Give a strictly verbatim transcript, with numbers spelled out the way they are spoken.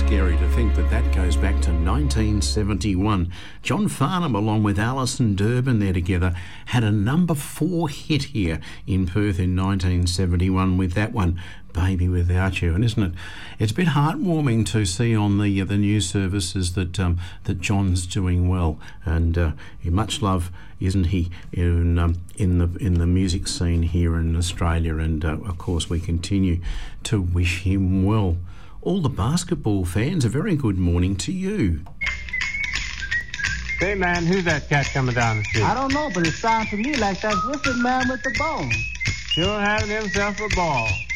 scary to think that that goes back to nineteen seventy-one. John Farnham, along with Alison Durbin there together, had a number four hit here in Perth in nineteen seventy-one with that one, Baby Without You. And isn't it, it's a bit heartwarming to see on the uh, the news services that um, that John's doing well, and uh, much love, isn't he, in um, in the in the music scene here in Australia, and uh, of course we continue to wish him well. All the basketball fans, a very good morning to you. Hey man, who's that cat coming down the street? I don't know, but it sounds to me like that Griffin man with the bone. Sure having himself a ball.